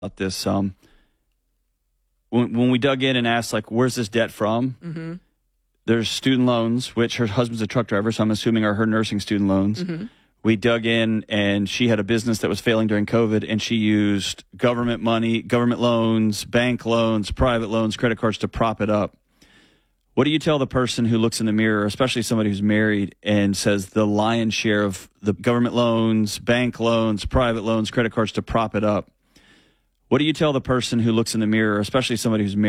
about this. When we dug in and asked, like, where's this debt from? Mm-hmm. There's student loans, which her husband's a truck driver, so I'm assuming are her nursing student loans. Mm-hmm. We dug in, and she had a business that was failing during COVID, and she used government money, government loans, bank loans, private loans, credit cards to prop it up. What do you tell the person who looks in the mirror, especially somebody who's married, and says the lion's share of the government loans, bank loans, private loans, credit cards to prop it up? What do you tell the person who looks in the mirror, especially somebody who's married?